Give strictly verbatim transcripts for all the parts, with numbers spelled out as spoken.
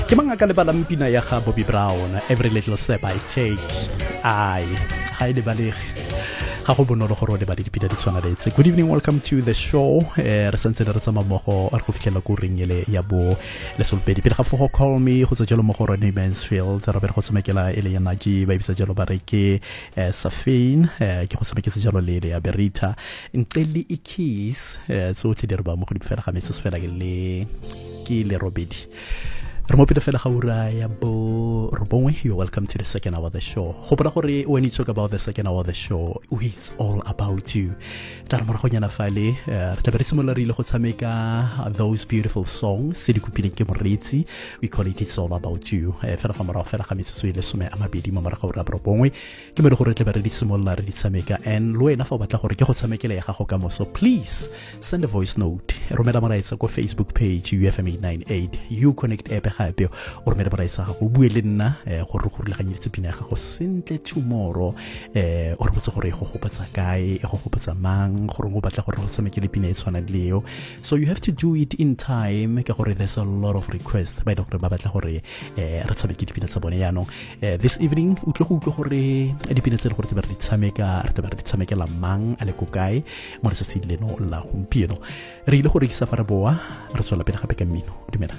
Ke mang a ka lebalang pina ya ga Bobby Brown, Every Little Step I Take? Ai, ga e lebalege. Ga go bonolo gore le ba dipina di tshwana le tse. Good evening, welcome to the show. Eh re sentse re tsama mmogo a re go fitlhela go ringele ya bo le solpedi. Pele ga fo call me go tsa jalo mo go rone Mansfield, ra be go tsamekela ele ya Naji ba ibisa jalo ba re ke Safin, eh ke go tsamekela jalo le le ya Berita. Nteli I kiss eh tsotlhe di re ba mo go di fela ga metso se fela ke le ke le robedi. Re mo pele fela ga ura ya bo robongwe. You're welcome to the second hour of the show. Gopela gore when you talk about the second hour of the show, it's all about you. Tla mo go nyana fale re tla re simolla re ile go tshameka those beautiful songs se di kopileng ke moretsi. We call it It's All About You. Eh fela fa mara fela ga metso ile some a mabedi mo mara ga ura robongwe ke mo re gore tla re di simolla re di tshameka, and lo ena fa o batla gore ke go tshamekela ya gago ka mo, so please send a voice note, romela molaetsa go Facebook page U F M eight ninety-eight You Connect app gape o re me re braitsa go bue le nna go re go re leganyetse pina ya go sentle tomorrow. Eh o re botse gore go gopatsa kae, go gopatsa mang, gore go batla gore go tshamekele pina e tshwana leo. So you have to do it in time ka gore there's a lot of requests ba gore ba batla gore eh re tshameke dipina tsa bone ya no. This evening o tlo go utlwa gore dipina tse gore re di tshameka re tla re di tshamekela mang a le ko kae mo re se se leno la gompieno. Re ile gore ke sa fara boa re tswela pele gape ka mmino. Dumela.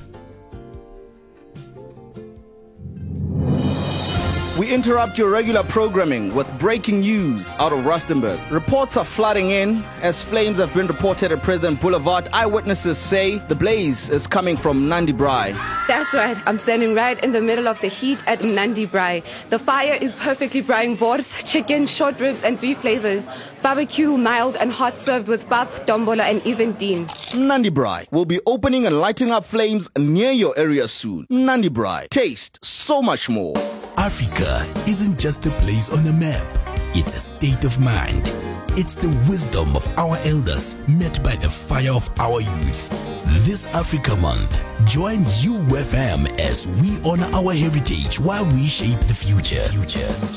We interrupt your regular programming with breaking news out of Rustenburg. Reports are flooding in as flames have been reported at President Boulevard. Eyewitnesses say the blaze is coming from Nandi Braai. That's right. I'm standing right in the middle of the heat at Nandi Braai. The fire is perfectly braaiing boards, chicken, short ribs and beef flavors. Barbecue, mild and hot, served with pap, dombola and even dean. Nandi Braai will be opening and lighting up flames near your area soon. Nandi Braai. Taste so much more. Africa isn't just a place on a map. It's a state of mind. It's the wisdom of our elders met by the fire of our youth. This Africa Month, join U F M as we honor our heritage while we shape the future. future.